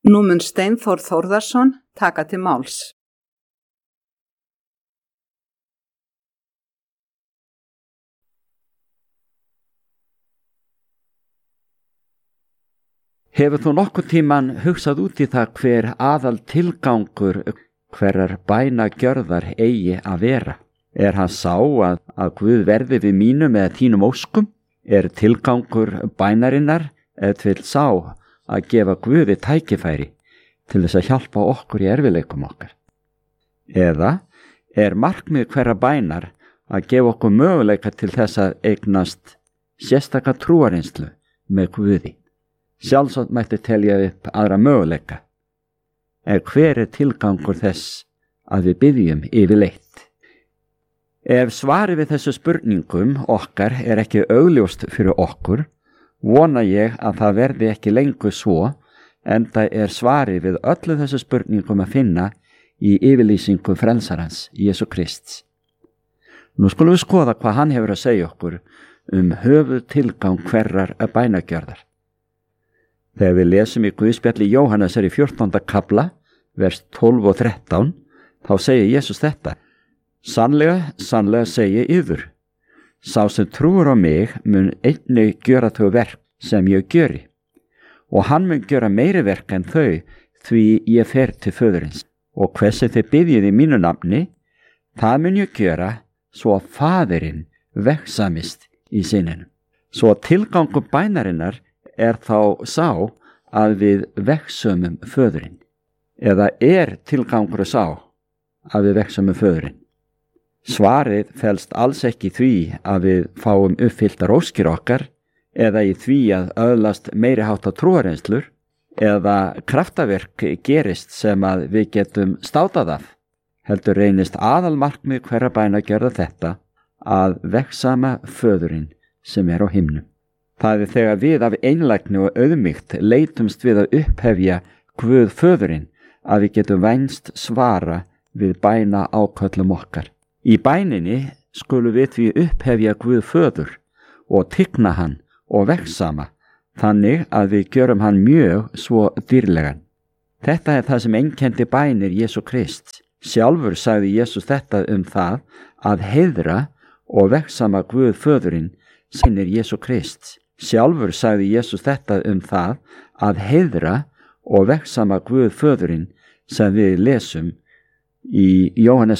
Nú mun Steinþór Þórðarson taka til máls. Hefur þú nokkurn tímann hugsað út í það hver aðal tilgangur hverrar bænagjörðar eigi að vera? Er hann sá að Guð verði við mínum eða þínum óskum? Er tilgangur bænarinnar eða til sá að gefa Guði tækifæri til þess að hjálpa okkur í erfiðleikum okkar? Eða er markmið hverra bænar að gefa okkur möguleika til þess að eignast sérstaka trúarreynslu með Guði? Sjálfsagt mætti telja upp aðra möguleika. Hver er tilgangur þess að við biðjum yfirleitt? Ef svari við þessu spurningum okkar er ekki augljóst fyrir okkur, vona ég að það verði ekki lengur svo, enda er svari við öllu þessu spurningum að finna í yfirlýsingu frelsarans, Jesú Krists. Nú skulum við skoða hvað hann hefur að segja okkur höfuð tilgang hverrar bænagjörðar. Þegar við lesum í Guðspjalli Jóhannesar í 14. kafla, vers 12 og 13, þá segir Jesús þetta: Sannlega, sannlega segi yður, sá sem trúir á mig mun einnig gjöra þau verk sem ég gjöri, og hann mun gjöra meiri verk en þau, því ég fer til föðurins. Og hversu þið biðjið í mínu nafni, það mun ég gjöra, svo að Faðirinn vegsamist í sinninum. Svo tilgangur bænarinnar er þá sá að við vegsömum föðurinn. Eða er tilgangur sá að við vegsömum föðurinn? Svarið felst alls ekki í því að við fáum uppfylltar óskir okkar, eða í því að öðlast meiri háttar trúarreynslur, eða kraftaverk gerist sem að við getum státað af. Heldur reynist aðalmarkmið hverra bænagjörða þetta, að vegsama föðurinn sem er á himnum. Það er þegar við af einlægni og auðmýkt leitumst við að upphefja Guð föðurinn að við getum vænst svara við bæna áköllum okkar. Í bæninni skulum við því upphefja Guð föður og tigna hann og vegsama, þannig að við gjörum hann mjög svo dýrlegan. Þetta er það sem einkenndi bænir Jesú Krist. Sjálfur sagði Jesús þetta það að heiðra og vegsama Guð föðurinn sínir Jesú Krist. Sjálfur sagði Jesús þetta það að heiðra og vegsama Guð föðurinn sem við lesum í Jóhannes